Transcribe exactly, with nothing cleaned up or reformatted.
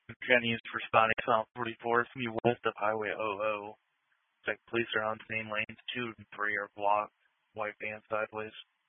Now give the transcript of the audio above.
Kenny's responding south forty-four from you west of Highway oh oh. It's like police are on same lanes. Two and three are blocked. White van sideways.